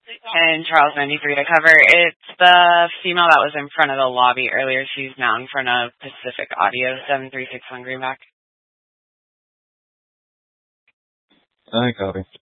And Charles 93 to cover. It's the female that was in front of the lobby earlier. She's now in front of Pacific Audio, 7361 Greenback. I copy.